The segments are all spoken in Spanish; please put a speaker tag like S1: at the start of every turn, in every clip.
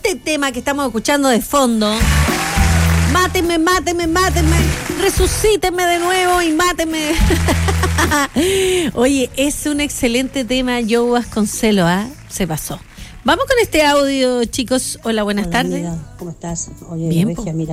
S1: este tema que estamos escuchando de fondo, mátenme, resucítenme de nuevo y mátenme. Oye, es un excelente tema, Joe Vasconcelos, Se pasó. Vamos con este audio, chicos. Hola, buenas tardes.
S2: Amiga, ¿cómo estás? Oye,
S1: Bien,
S2: Regia, mira,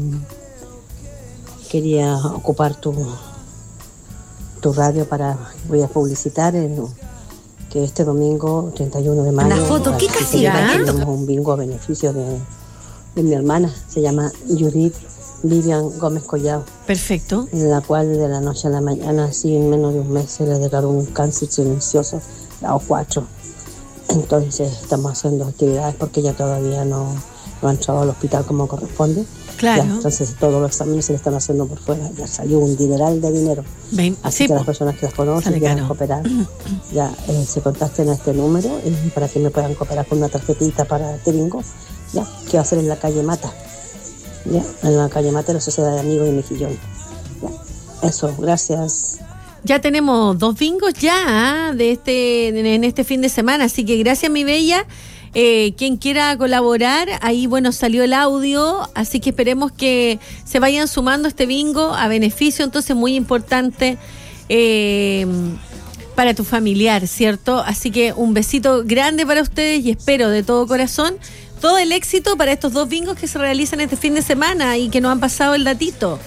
S2: quería ocupar tu radio voy a publicitar que este domingo, 31 de mayo,
S1: una foto, ¿qué casi
S2: tenemos un bingo a beneficio de mi hermana, se llama Judith Vivian Gómez Collado.
S1: Perfecto.
S2: En la cual de la noche a la mañana, así en menos de un mes, se le declaró un cáncer silencioso, grado 4. Entonces estamos haciendo actividades porque ella todavía no ha entrado al hospital como corresponde.
S1: Claro.
S2: Ya, entonces todos los exámenes se le están haciendo por fuera. Ya salió un dineral de dinero. Así que las personas que las conocen y quieran cooperar, ya se contacten a este número para que me puedan cooperar con una tarjetita para este bingo. Ya, que va a ser en la calle Mata. Ya, en la calle Mata de la Sociedad de Amigos de Mejillón. Ya, eso, gracias.
S1: Ya tenemos 2 bingos ya en este fin de semana, así que gracias, mi bella. Quien quiera colaborar, ahí bueno salió el audio, así que esperemos que se vayan sumando a este bingo a beneficio, entonces muy importante para tu familiar, ¿cierto? Así que un besito grande para ustedes y espero de todo corazón todo el éxito para estos 2 bingos que se realizan este fin de semana y que nos han pasado el datito.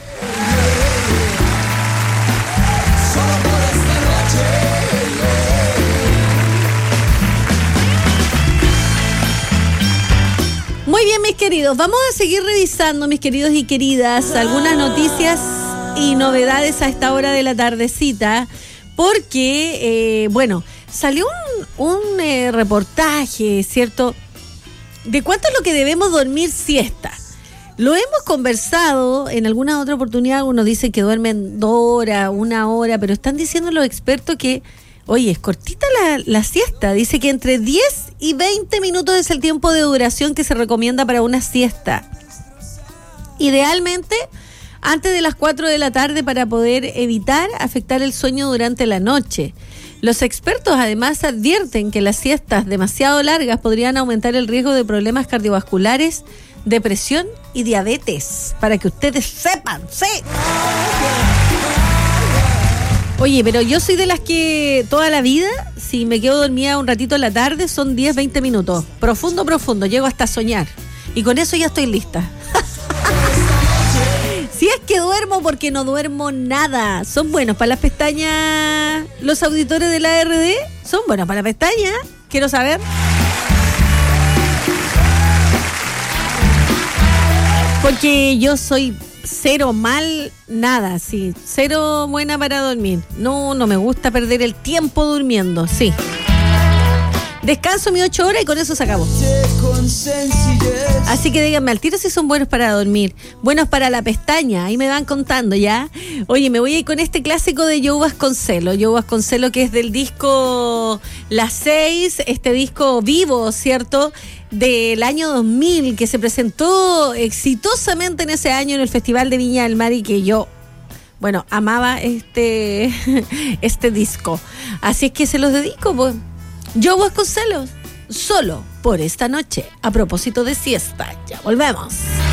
S1: Muy bien, mis queridos, vamos a seguir revisando, mis queridos y queridas, algunas noticias y novedades a esta hora de la tardecita, porque, salió un reportaje, ¿cierto?, de cuánto es lo que debemos dormir siesta. Lo hemos conversado en alguna otra oportunidad, uno dice que duermen 2 horas, 1 hora, pero están diciendo los expertos que, oye, es cortita la siesta. Dice que entre 10 y 20 minutos es el tiempo de duración que se recomienda para una siesta. Idealmente, antes de las 4 de la tarde para poder evitar afectar el sueño durante la noche. Los expertos además advierten que las siestas demasiado largas podrían aumentar el riesgo de problemas cardiovasculares, depresión y diabetes. Para que ustedes sepan, ¿sí? Oye, pero yo soy de las que toda la vida, si me quedo dormida un ratito en la tarde, son 10, 20 minutos. Profundo, llego hasta soñar. Y con eso ya estoy lista. Si es que duermo, porque no duermo nada. Son buenos para las pestañas. Los auditores de la RD son buenos para las pestañas. Quiero saber. Porque yo soy cero mal, nada, sí. Cero buena para dormir. No me gusta perder el tiempo durmiendo, sí. Descanso mis 8 horas y con eso se acabó. Así que díganme al tiro si son buenos para dormir, buenos para la pestaña, ahí me van contando ya. Oye, me voy a ir con este clásico de Joe Vasconcelos. Joe Vasconcelos, que es del disco Las 6, este disco vivo, ¿cierto?, del año 2000, que se presentó exitosamente en ese año en el Festival de Viña del Mar y que yo, amaba este disco. Así es que se los dedico, pues. Joe Vasconcelos, solo por esta noche, a propósito de siesta. Ya volvemos.